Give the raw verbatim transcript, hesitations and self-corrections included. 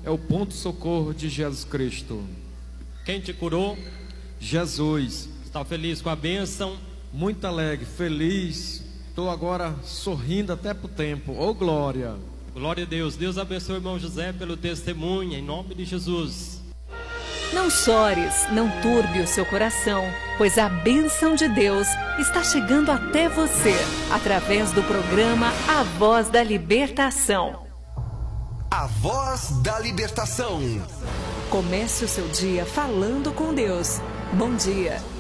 é o ponto-socorro de Jesus Cristo. Quem te curou? Jesus. Está feliz com a bênção? Muito alegre, feliz. Estou agora sorrindo até pro tempo. Ô, glória! Glória a Deus. Deus abençoe o irmão José pelo testemunho, em nome de Jesus. Não chores, não turbe o seu coração, pois a bênção de Deus está chegando até você, através do programa A Voz da Libertação. A Voz da Libertação. Comece o seu dia falando com Deus. Bom dia.